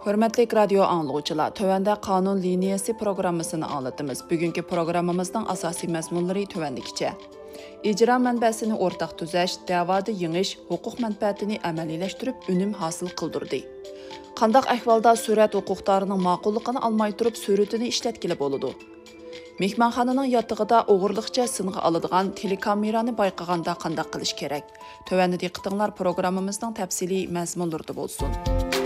Hörmətli radio anlıqçılar, tövəndə qanun liniyası proqramısını anlatımız. Bugünkü proqramımızdan asasi məzmunları tövəndikcə. İcra mənbəsini ortaq düzəş, davada yeniş, hüquq mənfəətini əməliləşdirib ünüm hasıl qıldırdı. Qandaq əhvalda sürət hüquqlarının maqulluğunu almay turub sürütünü işlətkili boludu. Mehmanxananın yatığıda oğurluqca sınğı alıdığan telekameranı bayqağanda qandaq qilish kerak. Tövəndə diqqətinizlər proqramımızdan təfsili məzmunlarda bolsun.